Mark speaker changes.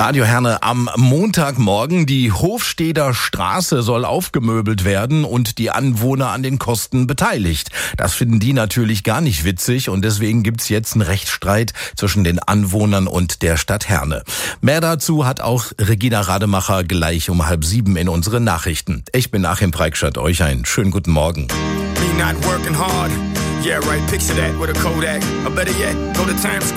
Speaker 1: Radio Herne, am Montagmorgen, die Hofsteder Straße soll aufgemöbelt werden und die Anwohner an den Kosten beteiligt. Das finden die natürlich gar nicht witzig und deswegen gibt's jetzt einen Rechtsstreit zwischen den Anwohnern und der Stadt Herne. Mehr dazu hat auch Regina Rademacher gleich um 6:30 in unseren Nachrichten. Ich bin Achim Preikschat, euch einen schönen guten Morgen.
Speaker 2: Me not working hard. Yeah, right, picture that with a Kodak. Or better yet, go to Times